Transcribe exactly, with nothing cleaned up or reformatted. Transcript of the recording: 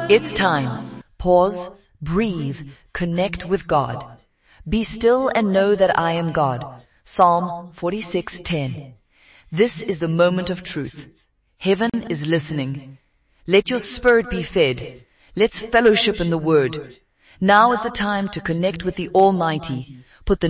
It's time. Pause, breathe, connect with God. Be still and know that I am God. Psalm forty-six ten. This is the moment of truth. Heaven is listening. Let your spirit be fed. Let's fellowship in the Word. Now is the time to connect with the Almighty. Put the